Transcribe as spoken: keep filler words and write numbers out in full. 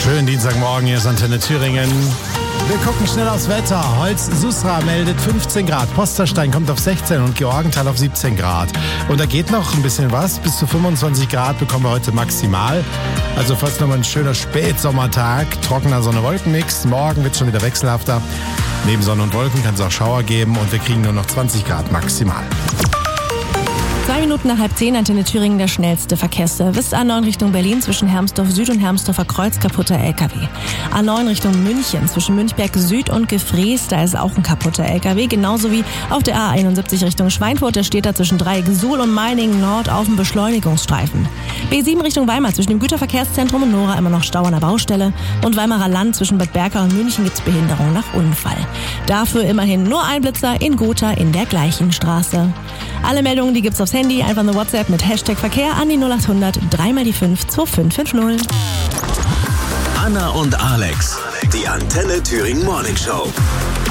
Schönen Dienstagmorgen, hier ist Antenne Thüringen. Wir gucken schnell aufs Wetter. Holz-Susra meldet fünfzehn Grad, Posterstein kommt auf sechzehn und Georgenthal auf siebzehn Grad. Und da geht noch ein bisschen was, bis zu fünfundzwanzig Grad bekommen wir heute maximal. Also fast nochmal ein schöner Spätsommertag, trockener Sonne-Wolken-Mix. Morgen wird es schon wieder wechselhafter. Neben Sonne und Wolken kann es auch Schauer geben und wir kriegen nur noch zwanzig Grad maximal. Zwei Minuten nach halb zehn, Antenne Thüringen, der schnellste Verkehrsservice. A neun Richtung Berlin zwischen Hermsdorf Süd und Hermsdorfer Kreuz, kaputter L K W. A neun Richtung München zwischen Münchberg Süd und Gefrees, da ist auch ein kaputter L K W. Genauso wie auf der A einundsiebzig Richtung Schweinfurt, der steht da zwischen Dreieck-Suhl und Meiningen Nord auf dem Beschleunigungsstreifen. B sieben Richtung Weimar zwischen dem Güterverkehrszentrum und Nora immer noch Stau an der Baustelle. Und Weimarer Land zwischen Bad Berka und München gibt's Behinderung nach Unfall. Dafür immerhin nur ein Blitzer in Gotha in der gleichen Straße. Alle Meldungen, die gibt's aufs Handy, einfach eine WhatsApp mit Hashtag Verkehr an die null acht hundert drei mal die fünf zwei fünf fünf null. Anna und Alex, die Antenne Thüringen Morning Show.